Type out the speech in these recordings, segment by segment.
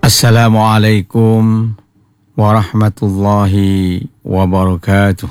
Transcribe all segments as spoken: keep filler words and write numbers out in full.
Assalamualaikum warahmatullahi wabarakatuh.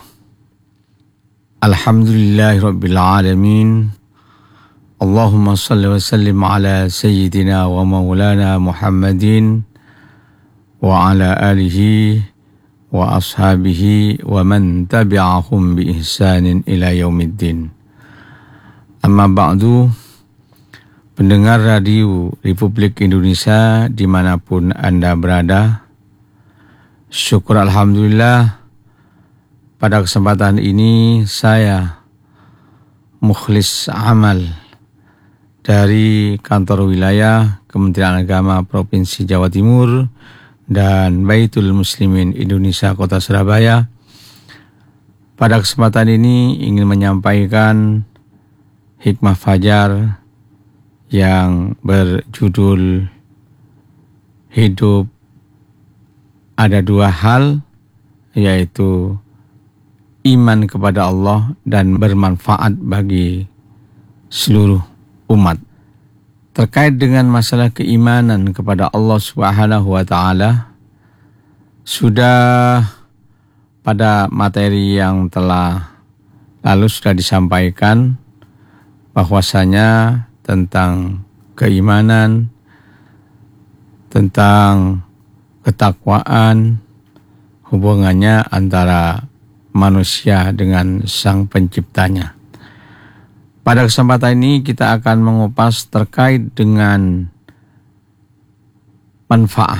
Alhamdulillahirabbil alamin. Allahumma shalli wa sallim ala sayyidina wa maulana Muhammadin wa ala alihi wa ashabihi wa man tabi'ahum bi ihsanin ila yaumiddin. Amma ba'du. Pendengar radio Republik Indonesia dimanapun Anda berada, syukur Alhamdulillah pada kesempatan ini saya Mukhlis Amal dari kantor wilayah Kementerian Agama Provinsi Jawa Timur dan Baitul Muslimin Indonesia Kota Surabaya pada kesempatan ini ingin menyampaikan hikmah fajar yang berjudul hidup ada dua hal, yaitu iman kepada Allah dan bermanfaat bagi seluruh umat. Terkait dengan masalah keimanan kepada Allah Subhanahu wa taala, sudah pada materi yang telah lalu sudah disampaikan bahwasanya tentang keimanan, tentang ketakwaan, hubungannya antara manusia dengan Sang Penciptanya. Pada kesempatan ini kita akan mengupas terkait dengan manfaat.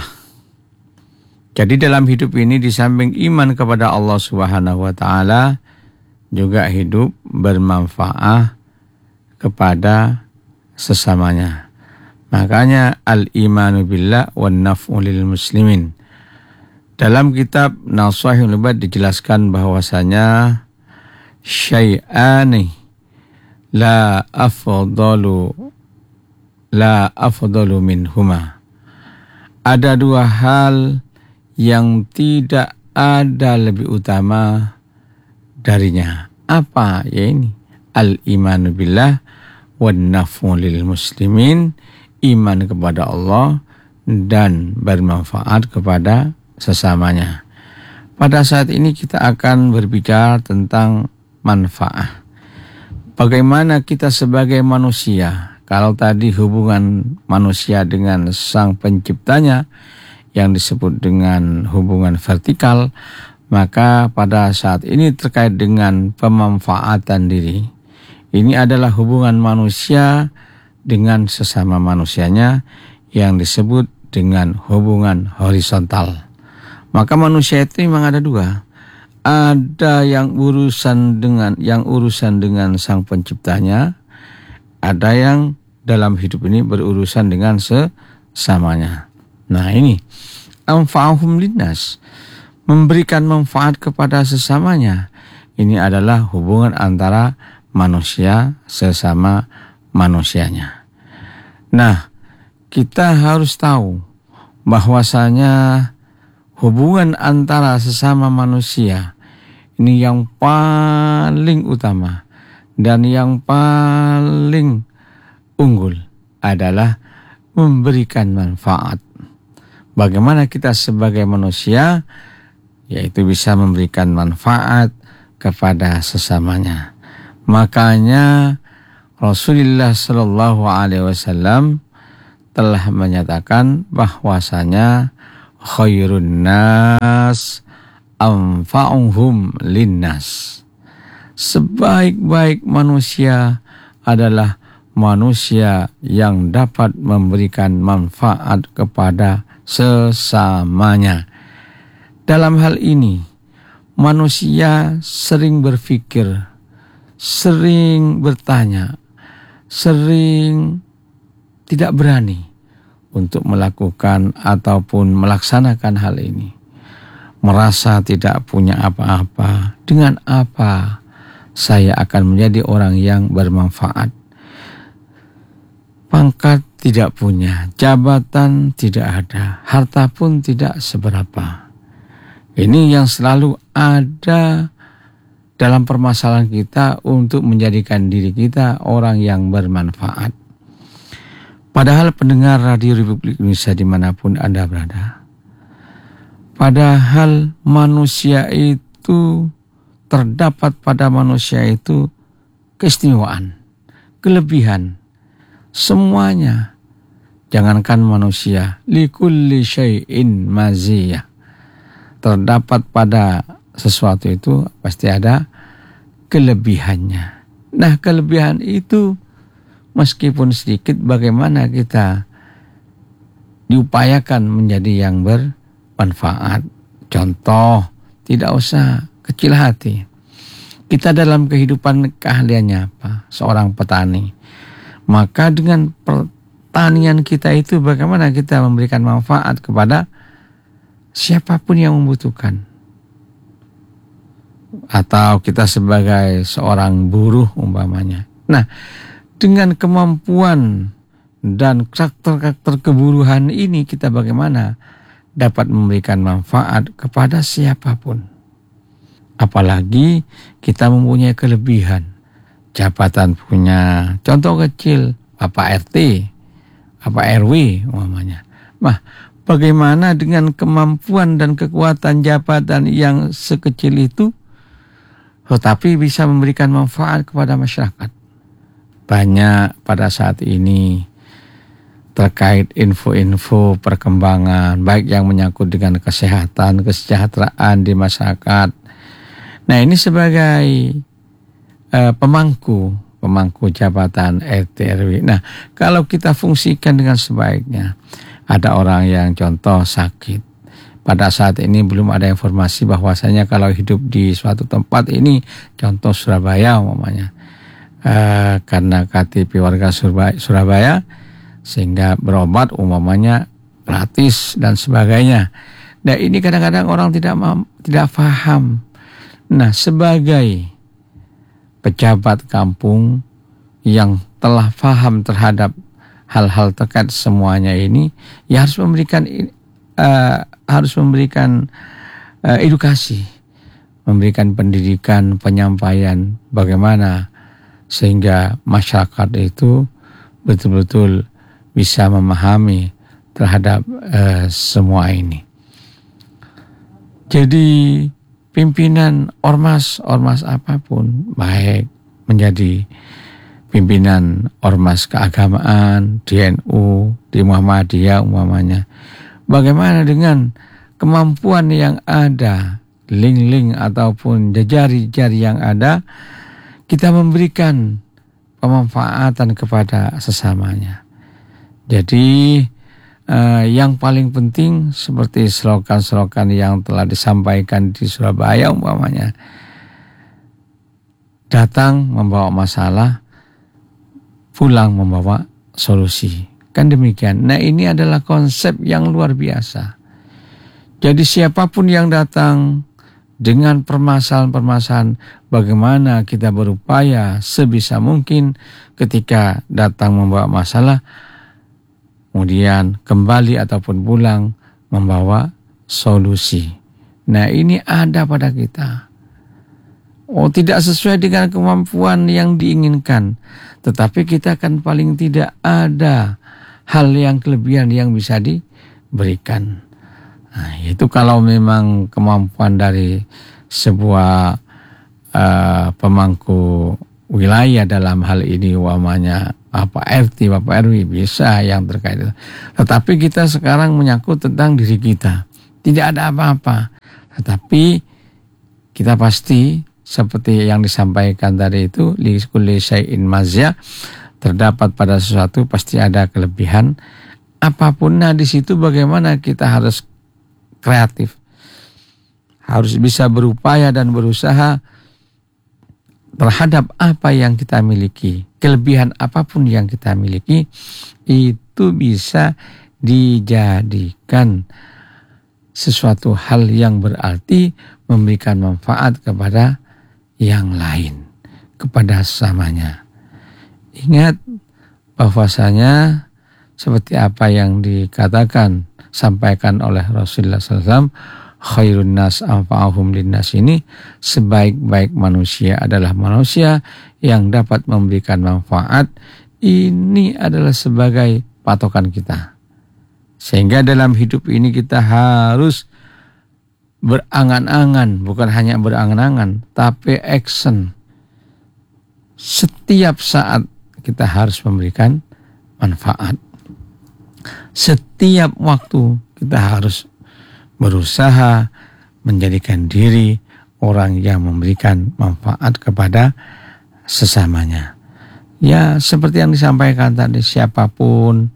Jadi dalam hidup ini di samping iman kepada Allah Subhanahu wa taala, juga hidup bermanfaat kepada sesamanya. Makanya al-imanu billah wan naf'u lil muslimin. Dalam kitab Nasaihul Ibad dijelaskan bahwasanya syai'ani la afdalu la afdalu minhuma. Ada dua hal yang tidak ada lebih utama darinya. Apa ya ini? Al-imanu billah wan naf'u lil muslimin, iman kepada Allah dan bermanfaat kepada sesamanya. Pada saat ini kita akan berbicara tentang manfaat. Bagaimana kita sebagai manusia, kalau tadi hubungan manusia dengan Sang Penciptanya yang disebut dengan hubungan vertikal, maka pada saat ini terkait dengan pemanfaatan diri. Ini adalah hubungan manusia dengan sesama manusianya yang disebut dengan hubungan horizontal. Maka manusia itu memang ada dua. Ada yang urusan dengan yang urusan dengan Sang Penciptanya, ada yang dalam hidup ini berurusan dengan sesamanya. Nah ini anfa'uhum linnas, memberikan manfaat kepada sesamanya. Ini adalah hubungan antara manusia sesama manusianya. Nah, kita harus tahu bahwasanya hubungan antara sesama manusia ini yang paling utama dan yang paling unggul adalah memberikan manfaat. Bagaimana kita sebagai manusia yaitu bisa memberikan manfaat kepada sesamanya. Makanya Rasulullah Shallallahu Alaihi Wasallam telah menyatakan bahwasanya khairun nas anfa'uhum linnas. Sebaik-baik manusia adalah manusia yang dapat memberikan manfaat kepada sesamanya. Dalam hal ini manusia sering berpikir, sering bertanya, sering tidak berani untuk melakukan ataupun melaksanakan hal ini. Merasa tidak punya apa-apa. Dengan apa saya akan menjadi orang yang bermanfaat? Pangkat tidak punya, jabatan tidak ada, harta pun tidak seberapa. Ini yang selalu ada dalam permasalahan kita untuk menjadikan diri kita orang yang bermanfaat. Padahal pendengar Radio Republik Indonesia dimanapun Anda berada, padahal manusia itu, terdapat pada manusia itu keistimewaan, kelebihan, semuanya. Jangankan manusia, likulli syai'in maziyah. Terdapat pada sesuatu itu pasti ada kelebihannya. Nah, kelebihan itu meskipun sedikit, bagaimana kita diupayakan menjadi yang bermanfaat. Contoh, tidak usah kecil hati. Kita dalam kehidupan keahliannya apa? Seorang petani. Maka dengan pertanian kita itu bagaimana kita memberikan manfaat kepada siapapun yang membutuhkan. Atau kita sebagai seorang buruh umpamanya. Nah, dengan kemampuan dan karakter-karakter keburuhan ini, kita bagaimana dapat memberikan manfaat kepada siapapun. Apalagi kita mempunyai kelebihan. Jabatan punya, contoh kecil, Bapak R T, Bapak R W umpamanya. Nah, bagaimana dengan kemampuan dan kekuatan jabatan yang sekecil itu, tetapi bisa memberikan manfaat kepada masyarakat. Banyak pada saat ini terkait info-info perkembangan, baik yang menyangkut dengan kesehatan, kesejahteraan di masyarakat. Nah, ini sebagai uh, pemangku, pemangku jabatan R T R W. Nah, kalau kita fungsikan dengan sebaiknya, ada orang yang contoh sakit. Pada saat ini belum ada informasi bahwasanya kalau hidup di suatu tempat ini, contoh Surabaya umpamanya, uh, karena K T P warga Surabaya, Surabaya sehingga berobat umpamanya gratis dan sebagainya. Nah, ini kadang-kadang orang tidak tidak paham. Nah, sebagai pejabat kampung yang telah paham terhadap hal-hal terkait semuanya ini, ya harus memberikan uh, harus memberikan uh, edukasi, memberikan pendidikan, penyampaian bagaimana sehingga masyarakat itu betul-betul bisa memahami terhadap uh, semua ini. Jadi pimpinan ormas, ormas apapun, baik menjadi pimpinan ormas keagamaan, D N U, di Muhammadiyah umpamanya. Bagaimana dengan kemampuan yang ada, link-link ataupun jari-jari yang ada, kita memberikan pemanfaatan kepada sesamanya. Jadi eh, yang paling penting seperti slogan-slogan yang telah disampaikan di Surabaya umpamanya, datang membawa masalah, pulang membawa solusi. Kan demikian. Nah, ini adalah konsep yang luar biasa. Jadi siapapun yang datang dengan permasalahan-permasalahan, bagaimana kita berupaya sebisa mungkin ketika datang membawa masalah, kemudian kembali ataupun pulang membawa solusi. Nah, ini ada pada kita. Oh, tidak sesuai dengan kemampuan yang diinginkan, tetapi kita kan paling tidak ada hal yang kelebihan yang bisa diberikan. Nah, itu kalau memang kemampuan dari sebuah uh, pemangku wilayah dalam hal ini, umpamanya Bapak R T, Bapak R W, bisa yang terkait itu. Tetapi kita sekarang menyangkut tentang diri kita. Tidak ada apa-apa. Tetapi kita pasti seperti yang disampaikan tadi itu, li kulli syai'in maziyah, terdapat pada sesuatu pasti ada kelebihan apapun. Nah, di situ bagaimana kita harus kreatif, harus bisa berupaya dan berusaha terhadap apa yang kita miliki. Kelebihan apapun yang kita miliki itu bisa dijadikan sesuatu hal yang berarti, memberikan manfaat kepada yang lain, kepada sesamanya. Ingat bahwasanya seperti apa yang dikatakan, sampaikan oleh Rasulullah sallallahu alaihi wasallam, khairun nas anfa'uhum linnas, ini sebaik-baik manusia adalah manusia yang dapat memberikan manfaat. Ini adalah sebagai patokan kita. Sehingga dalam hidup ini kita harus berangan-angan, bukan hanya berangan-angan, tapi action. Setiap saat kita harus memberikan manfaat. Setiap waktu kita harus berusaha menjadikan diri orang yang memberikan manfaat kepada sesamanya. Ya, seperti yang disampaikan tadi, siapapun,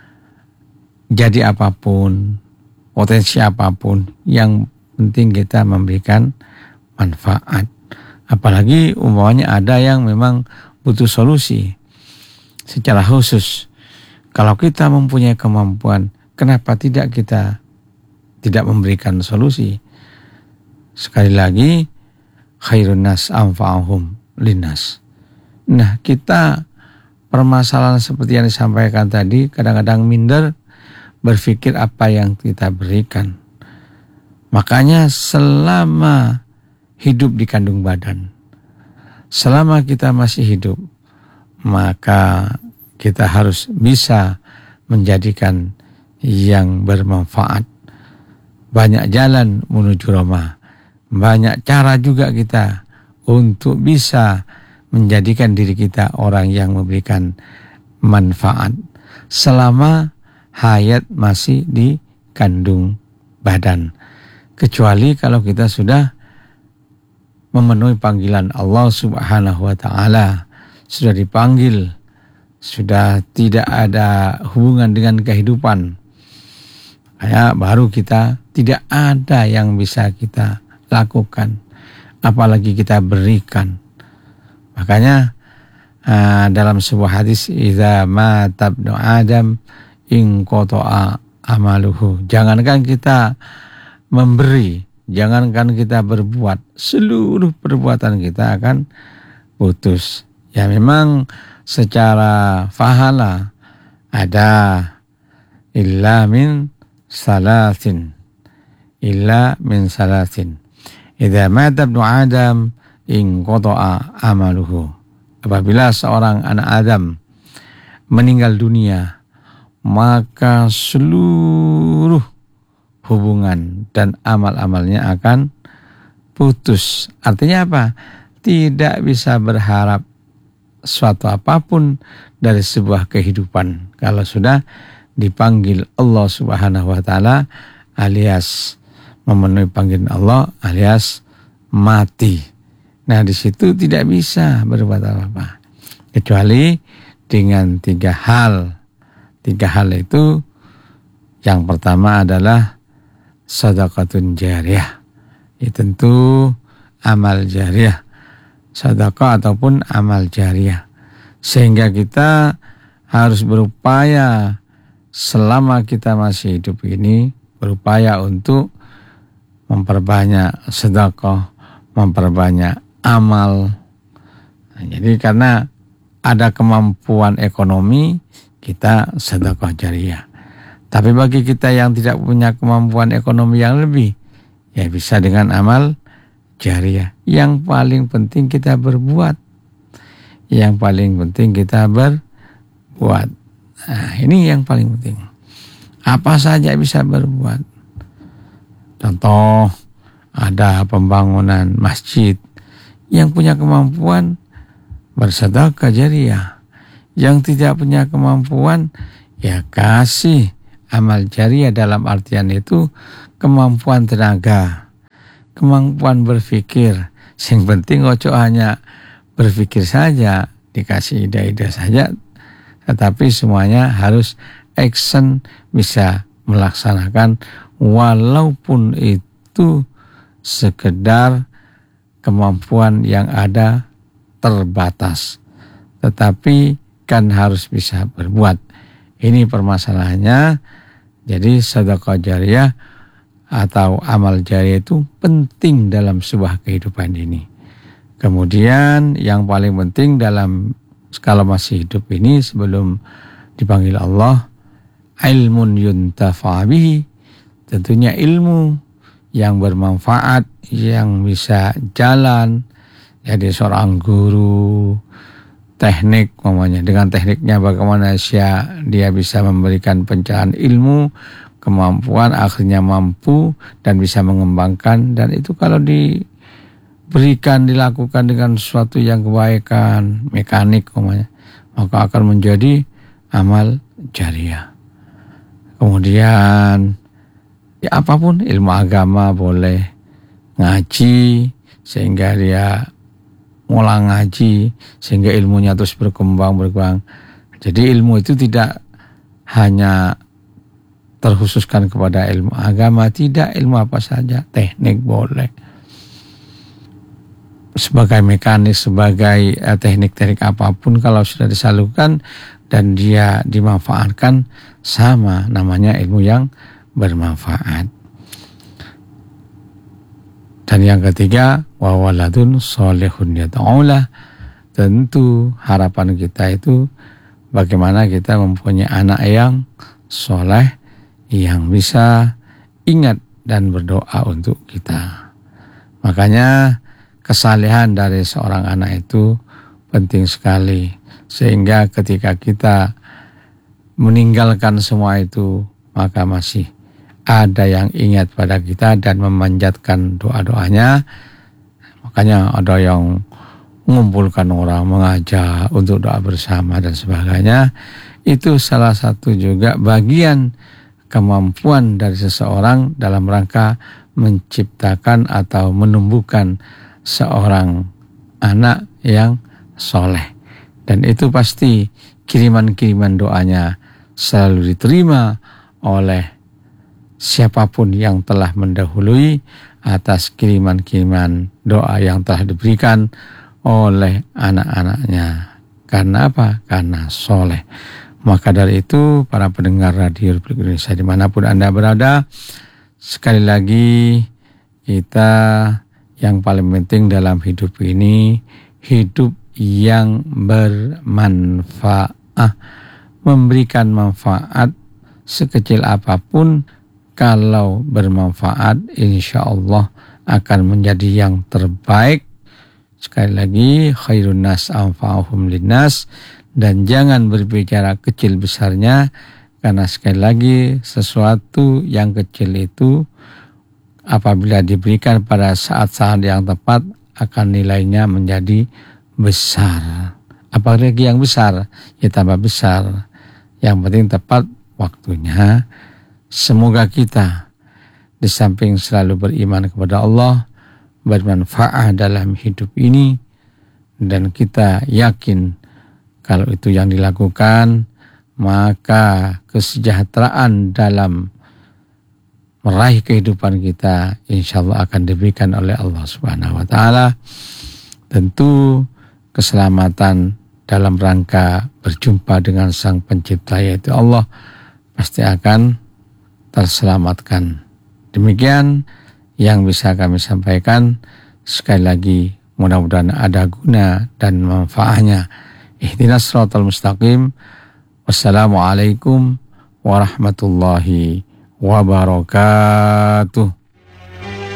jadi apapun, potensi apapun, yang penting kita memberikan manfaat. Apalagi umpamanya ada yang memang butuh solusi secara khusus. Kalau kita mempunyai kemampuan, kenapa tidak kita tidak memberikan solusi? Sekali lagi, khairun nas anfa'uhum linnas. Nah, kita permasalahan seperti yang disampaikan tadi, kadang-kadang minder berpikir apa yang kita berikan. Makanya selama hidup di kandung badan, selama kita masih hidup, maka kita harus bisa menjadikan yang bermanfaat. Banyak jalan menuju Roma, banyak cara juga kita untuk bisa menjadikan diri kita orang yang memberikan manfaat selama hayat masih di kandung badan. Kecuali kalau kita sudah memenuhi panggilan Allah Subhanahu wa taala, sudah dipanggil, sudah tidak ada hubungan dengan kehidupan, ya baru kita tidak ada yang bisa kita lakukan, apalagi kita berikan. Makanya uh, dalam sebuah hadis, idza mata ibnu adam in qata'a amaluhu. Jangankan kita memberi, jangankan kita berbuat, seluruh perbuatan kita akan putus. Ya memang secara fahala ada illa min salasin, illa min salasin. Idza mata ibnu adam in qata'a amaluhu. Apabila seorang anak Adam meninggal dunia, maka seluruh hubungan dan amal-amalnya akan putus. Artinya apa? Tidak bisa berharap suatu apapun dari sebuah kehidupan kalau sudah dipanggil Allah Subhanahu wa taala, alias memenuhi panggilan Allah, alias mati. Nah, di situ tidak bisa berbuat apa-apa kecuali dengan tiga hal. Tiga hal itu, yang pertama adalah sedekatun jariyah. Itu tentu amal jariyah, sedekah ataupun amal jariyah. Sehingga kita harus berupaya selama kita masih hidup ini, berupaya untuk memperbanyak sedekah, memperbanyak amal. Nah, jadi karena ada kemampuan ekonomi, kita sedekah jariyah. Tapi bagi kita yang tidak punya kemampuan ekonomi yang lebih, ya bisa dengan amal jariyah. Yang paling penting kita berbuat. Yang paling penting kita berbuat. Nah, ini yang paling penting. Apa saja bisa berbuat. Contoh, ada pembangunan masjid. Yang punya kemampuan bersedekah jariyah. Yang tidak punya kemampuan, ya kasih amal jariyah. Dalam artian itu kemampuan tenaga, kemampuan berpikir. Yang penting ojo hanya berpikir saja, dikasih ide-ide saja, tetapi semuanya harus action, bisa melaksanakan, walaupun itu sekedar kemampuan yang ada terbatas, tetapi kan harus bisa berbuat. Ini permasalahannya. Jadi sedekah jariyah atau amal jariyah itu penting dalam sebuah kehidupan ini. Kemudian yang paling penting dalam kalau masih hidup ini sebelum dipanggil Allah, ilmun yuntafa bihi. Tentunya ilmu yang bermanfaat, yang bisa jalan. Jadi seorang guru teknik umpamanya. Dengan tekniknya bagaimana dia, dia bisa memberikan pencerahan ilmu, kemampuan, akhirnya mampu dan bisa mengembangkan. Dan itu kalau diberikan, dilakukan dengan sesuatu yang kebaikan, mekanik umpamanya, maka akan menjadi amal jariah. Kemudian ya apapun, ilmu agama boleh, ngaji sehingga dia ngulang ngaji sehingga ilmunya terus berkembang berkembang. Jadi ilmu itu tidak hanya terkhususkan kepada ilmu agama, tidak, ilmu apa saja, teknik boleh, sebagai mekanik, sebagai eh, teknik-teknik apapun kalau sudah disalurkan dan dia dimanfaatkan, sama, namanya ilmu yang bermanfaat. Dan yang ketiga, wa waladun solehun yad'ulah. Tentu harapan kita itu bagaimana kita mempunyai anak yang soleh, yang bisa ingat dan berdoa untuk kita. Makanya kesalehan dari seorang anak itu penting sekali, sehingga ketika kita meninggalkan semua itu, maka masih ada yang ingat pada kita dan memanjatkan doa-doanya. Makanya ada yang mengumpulkan orang, mengajak untuk doa bersama dan sebagainya. Itu salah satu juga bagian kemampuan dari seseorang dalam rangka menciptakan atau menumbuhkan seorang anak yang soleh. Dan itu pasti kiriman-kiriman doanya selalu diterima oleh siapapun yang telah mendahului atas kiriman-kiriman doa yang telah diberikan oleh anak-anaknya. Karena apa? Karena soleh. Maka dari itu, para pendengar Radio Republik Indonesia dimanapun Anda berada, sekali lagi kita yang paling penting dalam hidup ini, hidup yang bermanfaat, memberikan manfaat sekecil apapun. Kalau bermanfaat, insya Allah akan menjadi yang terbaik. Sekali lagi, khairun nas anfa'uhum linnas. Dan jangan berbicara kecil besarnya, karena sekali lagi sesuatu yang kecil itu apabila diberikan pada saat-saat yang tepat akan nilainya menjadi besar. Apalagi yang besar, ya tambah besar. Yang penting tepat waktunya. Semoga kita di samping selalu beriman kepada Allah, bermanfaat dalam hidup ini, dan kita yakin kalau itu yang dilakukan, maka kesejahteraan dalam meraih kehidupan kita insya Allah akan diberikan oleh Allah Subhanahu wa Ta'ala. Tentu keselamatan dalam rangka berjumpa dengan Sang Pencipta yaitu Allah pasti akan terselamatkan. Demikian yang bisa kami sampaikan. Sekali lagi mudah-mudahan ada guna dan manfaatnya. Ihdinas siratal mustaqim. Wassalamualaikum warahmatullahi wabarakatuh.